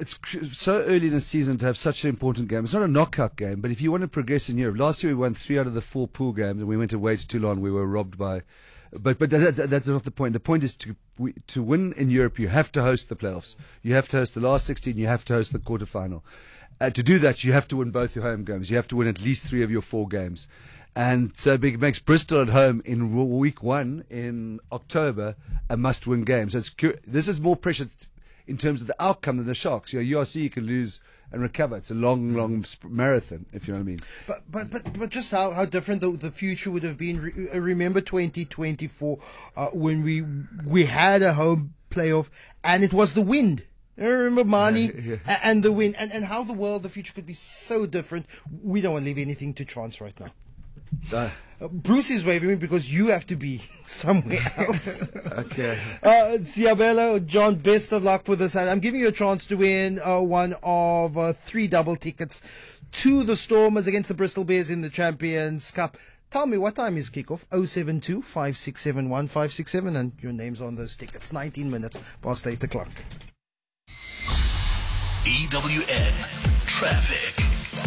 so early in the season to have such an important game. It's not a knockout game, but if you want to progress in Europe, last year we won 3 out of the 4 pool games, and we went away to Toulon. We were robbed by, but that's not the point. The point is to win in Europe, you have to host the playoffs. You have to host the last 16. You have to host the quarterfinal. To do that, you have to win both your home games. You have to win at least 3 of your 4 games. And so it makes Bristol at home in week 1 in October a must-win game. So this is more pressure in terms of the outcome than the Sharks. URC can lose and recover. It's a long marathon, if you know what I mean. But just how different the future would have been. Remember 2024 when we had a home playoff and it was the wind. I remember Mani and the wind and how the future could be so different. We don't want to leave anything to chance right now. Bruce is waving me because you have to be somewhere else. Okay. Siabelo, John, best of luck for this. I'm giving you a chance to win one of 3 double tickets to the Stormers against the Bristol Bears in the Champions Cup. Tell me, what time is kickoff? 072 567 1567, and your name's on those tickets. 19 minutes past 8 o'clock. EWN Traffic.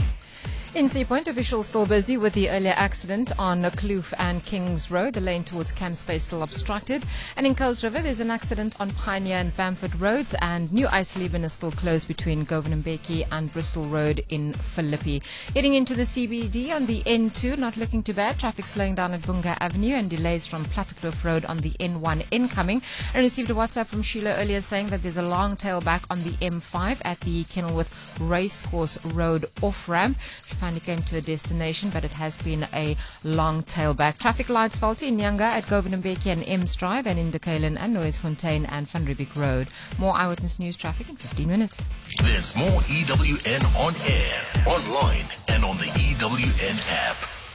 In Sea Point, officials still busy with the earlier accident on Kloof and Kings Road. The lane towards Camp Space still obstructed. And in Coast River, there's an accident on Pioneer and Bamford Roads, and New Eisleben is still closed between Govan and Mbeki and Bristol Road in Philippi. Heading into the CBD on the N2, not looking too bad. Traffic slowing down at Bunga Avenue and delays from Plattekloof Road on the N1 incoming. I received a WhatsApp from Sheila earlier saying that there's a long tail back on the M5 at the Kenilworth Racecourse Road off-ramp. Finally came to a destination, but it has been a long tailback. Traffic lights faulty in Nyanga at Govan and Mbeki and Ems Drive, and in Dekalen and Nooitfontein and Van Riebeeck Road. More Eyewitness News traffic in 15 minutes. There's more EWN on air, online, and on the EWN app.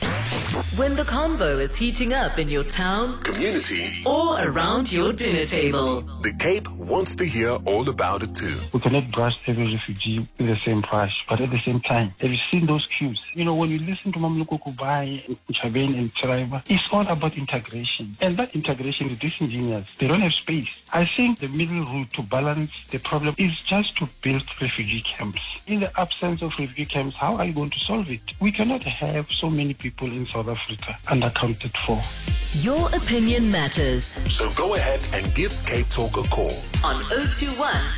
When the convo is heating up in your town, Community, or around your dinner table, the Cape wants to hear all about it too. We cannot brush every refugee with the same brush, but at the same time, have you seen those queues? You know, when you listen to Mamluko Kubai and Chabane and Traiba, it's all about integration. And that integration is disingenuous. They don't have space. I think the middle route to balance the problem is just to build refugee camps. In the absence of refugee camps, how are you going to solve it? We cannot have so many people in South Africa unaccounted for. your opinion matters. So go ahead and give Cape Talk a call On 021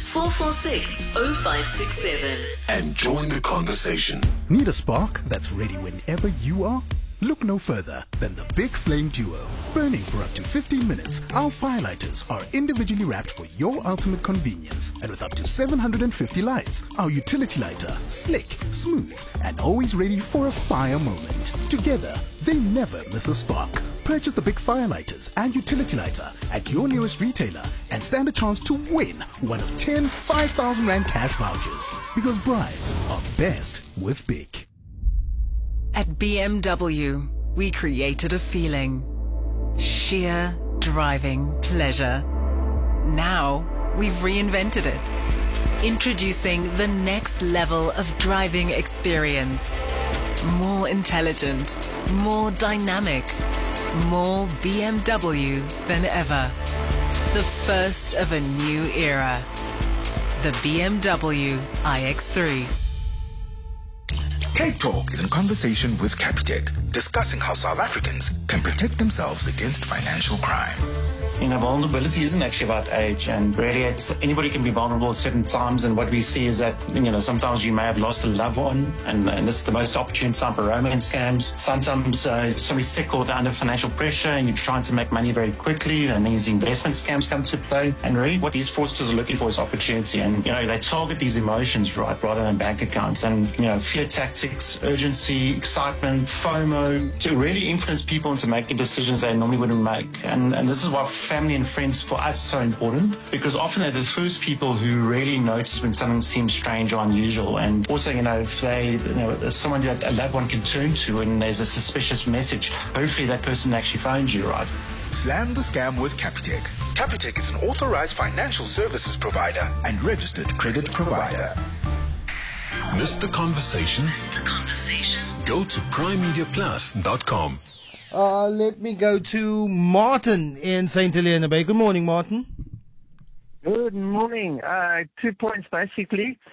446 0567. and join the conversation. Need a spark that's ready whenever you are? Look no further than the Big Flame Duo. Burning for up to 15 minutes, our firelighters are individually wrapped for your ultimate convenience. And with up to 750 lights, our utility lighter, slick, smooth, and always ready for a fire moment. Together, they never miss a spark. Purchase the Big Firelighters and utility lighter at your nearest retailer and stand a chance to win one of 10 5,000 Rand cash vouchers. Because brides are best with Big. At BMW, we created a feeling. Sheer driving pleasure. Now, we've reinvented it. Introducing the next level of driving experience. More intelligent, more dynamic, more BMW than ever. The first of a new era. The BMW iX3. Cape Talk is in conversation with Capitec, discussing how South Africans can protect themselves against financial crime. You know, vulnerability isn't actually about age, and really it's anybody can be vulnerable at certain times, and what we see is that, you know, sometimes you may have lost a loved one, and this is the most opportune time for romance scams. Sometimes somebody's sick or they're under financial pressure and you're trying to make money very quickly, and these investment scams come to play. And really what these fraudsters are looking for is opportunity, and, you know, they target these emotions, right, rather than bank accounts. And, you know, fear tactics, urgency, excitement, FOMO, to really influence people into making decisions they normally wouldn't make. And this is why family and friends for us are so important, because often they're the first people who really notice when something seems strange or unusual. And also, you know, if they, you know, someone that a loved one can turn to and there's a suspicious message, hopefully that person actually phones you, right? Slam the scam with Capitec. Capitec is an authorized financial services provider and registered credit provider. Miss the conversation? Go to primemediaplus.com. Let me go to Martin in St. Helena Bay. Good morning, Martin. Good morning. 2 points basically.